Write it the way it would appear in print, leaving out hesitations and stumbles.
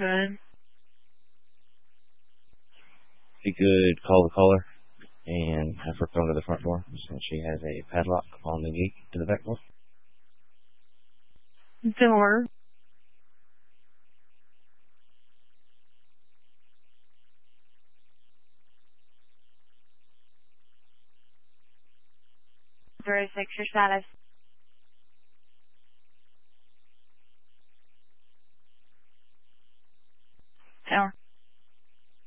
Good. If you could call the caller and have her come to the front door since she has a padlock on the gate to the back door. Door. Zero 06, your status.